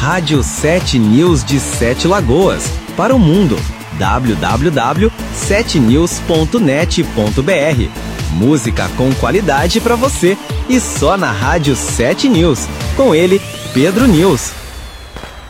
Rádio 7 News de Sete Lagoas, para o mundo. www.7news.net.br. Música com qualidade para você e só na Rádio 7 News. Com ele, Pedro News.